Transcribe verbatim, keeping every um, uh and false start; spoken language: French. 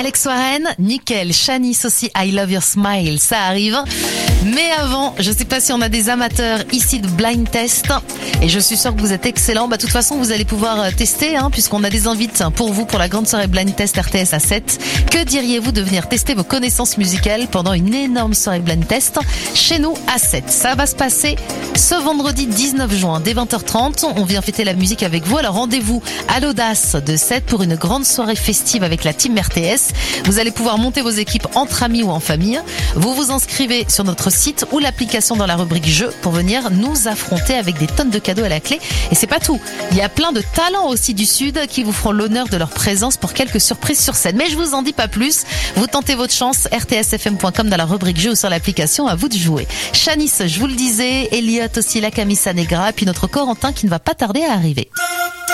Alex Warren, nickel, Shanice aussi, I Love Your Smile, ça arrive. Mais avant, je sais pas si on a des amateurs ici de blind test, et je suis sûre que vous êtes excellents. Bah, de toute façon, vous allez pouvoir tester, hein, puisqu'on a des invites pour vous pour la grande soirée blind test R T S à sept. Que diriez-vous de venir tester vos connaissances musicales pendant une énorme soirée blind test chez nous à sept? Ça va se passer ce vendredi dix-neuf juin dès vingt heures trente. On vient fêter la musique avec vous. Alors rendez-vous à l'Audace de sept pour une grande soirée festive avec la team R T S. Vous allez pouvoir monter vos équipes entre amis ou en famille. Vous vous inscrivez sur notre site ou l'application dans la rubrique jeux pour venir nous affronter avec des tonnes de cadeaux à la clé. Et c'est pas tout. Il y a plein de talents aussi du Sud qui vous feront l'honneur de leur présence pour quelques surprises sur scène. Mais je vous en dis pas plus. Vous tentez votre chance. R T S F M point com dans la rubrique jeux ou sur l'application. À vous de jouer. Shanice, je vous le disais. Elliot aussi, la Camisa Negra. Puis notre Corentin qui ne va pas tarder à arriver.